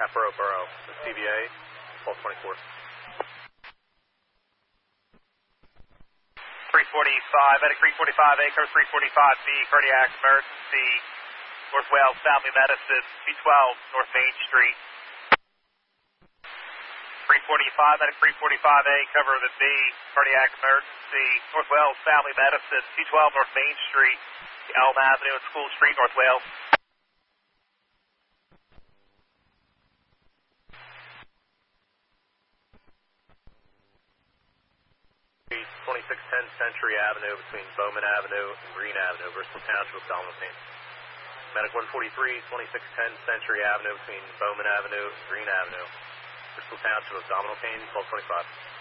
Hatboro Borough, CVA, 1224. 345, medic 345A, cover 345B, cardiac emergency, North Wales Family Medicine, 212 North Main Street. 345, medic 345A, cover the B, cardiac emergency, North Wales Family Medicine, 212 North Main Street, Elm Avenue and School Street, North Wales. 2610 Century Avenue between Bowman Avenue and Green Avenue, Bristol Township, abdominal pain. Medic 143, 2610 Century Avenue between Bowman Avenue and Green Avenue, Bristol Township, abdominal pain, 1225.